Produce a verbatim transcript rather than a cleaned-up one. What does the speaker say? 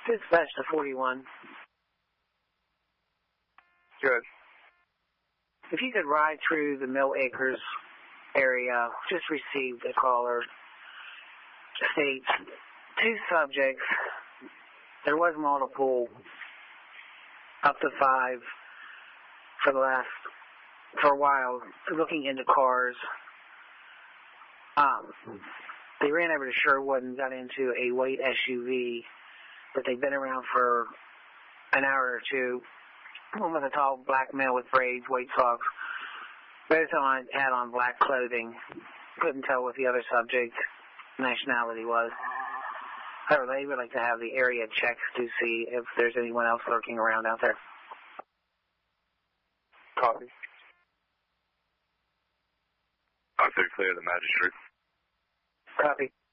Dispatch to forty-one. Good. If you could ride through the Mill Acres area, just received a caller. States two subjects. There was multiple, up to five for the last, for a while, looking into cars. Um, they ran over to Sherwood and got into a white S U V, but they've been around for an hour or two. One was a tall black male with braids, white socks. Both on, had on black clothing. Couldn't tell what the other subject nationality was. However, they would like to have the area checked to see if there's anyone else lurking around out there. Copy. I'll clear the magistrate. Copy.